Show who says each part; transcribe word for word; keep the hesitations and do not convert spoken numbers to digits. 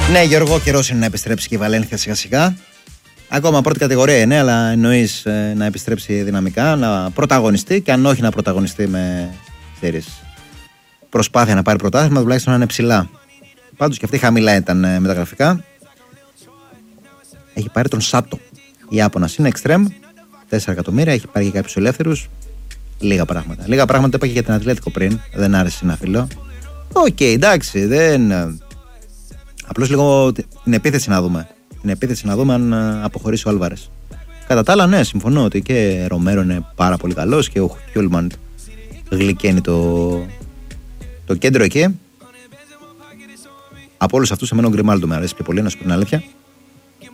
Speaker 1: Ναι, Γιώργο, καιρός είναι να επιστρέψει και η Βαλένθια σιγά σιγά. Ακόμα πρώτη κατηγορία είναι, αλλά εννοείς ε, να επιστρέψει δυναμικά, να πρωταγωνιστεί και αν όχι να πρωταγωνιστεί με ξέρεις, προσπάθεια να πάρει πρωτάθλημα, τουλάχιστον να είναι ψηλά. Πάντως και αυτή χαμηλά ήταν ε, μεταγραφικά. Έχει πάρει τον Σάτο. Η Ιάπωνας είναι εξτρέμ, τέσσερα εκατομμύρια, έχει πάρει και κάποιους ελεύθερους. Λίγα πράγματα. Λίγα πράγματα είπα και για την Ατλέτικο πριν, δεν άρεσε να φιλώ. Οκ, okay, εντάξει, δεν. Απλώς λίγο την επίθεση να δούμε. Την επίθεση να δούμε αν αποχωρήσει ο Άλβαρες. Κατά τα άλλα, ναι, συμφωνώ ότι και Ρομέρο είναι πάρα πολύ καλός και ο Χιούλμαντ γλυκαίνει το, το κέντρο εκεί. Από όλους αυτούς, εμένα ο Γκριμάλντο με αρέσει πιο πολύ, να σου πω την αλήθεια.